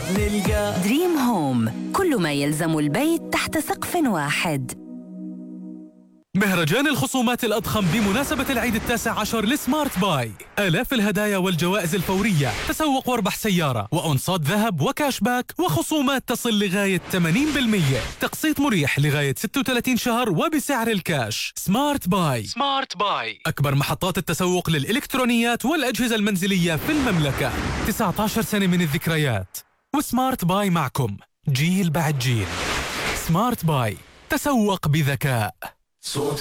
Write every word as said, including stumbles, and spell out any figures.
نلقى دريم هوم، كل ما يلزم البيت تحت سقف واحد. مهرجان الخصومات الأضخم بمناسبة العيد التاسع عشر لسمارت باي، آلاف الهدايا والجوائز الفورية، تسوق واربح سيارة وأنصات ذهب وكاش باك وخصومات تصل لغاية ثمانين بالمئة، تقسيط مريح لغاية ستة وثلاثين شهر وبسعر الكاش. سمارت باي. سمارت باي أكبر محطات التسوق للإلكترونيات والأجهزة المنزلية في المملكة. تسعة عشر سنة من الذكريات، وسمارت باي معكم جيل بعد جيل. سمارت باي، تسوق بذكاء. صوت